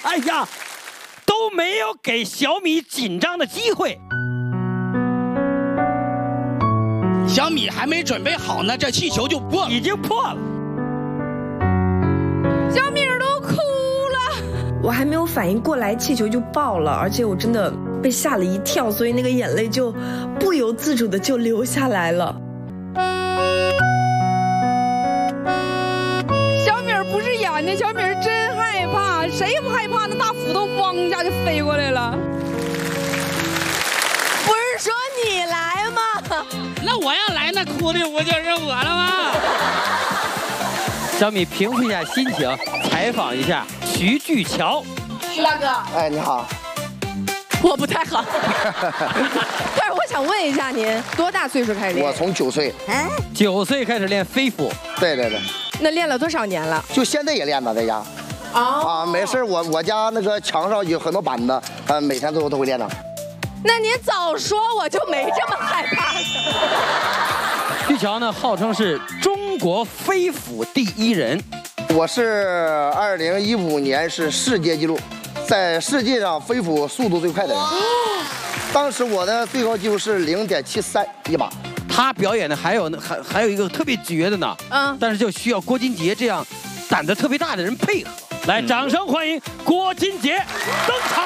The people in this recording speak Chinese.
哎呀，都没有给小米紧张的机会。 小米还没准备好呢，这气球就破了， 已经破了。 小米儿都哭了， 我还没有反应过来，气球就爆了，而且我真的被吓了一跳，所以那个眼泪就不由自主的就流下来了。 小米儿不是演的，小米儿真害怕，谁不害怕？那大斧头咣一下就飞过来了。 不是说你来吗？ 那我要来，那哭的不就是我了吗？ 小米平复一下心情，采访一下徐巨桥。 徐大哥， 哎，你好。 我不太好。但是我想问一下您，多大岁数开始练？ 我从9岁。 9岁开始练飞斧。 对对对。 那练了多少年了？ 就现在也练呢，在家。啊，没事，我家那个墙上有很多板子，每天都会练呢。 那您早说，我就没这么害怕了。 巨桥呢，号称是中国飞斧第1人。 我是2015年是世界纪录，在世界上飞斧速度最快的人。当时我的最高纪录是0.73一把。 他表演的还有一个特别绝的呢，但是就需要郭金杰这样胆子特别大的人配合。来，掌声欢迎郭金杰登场。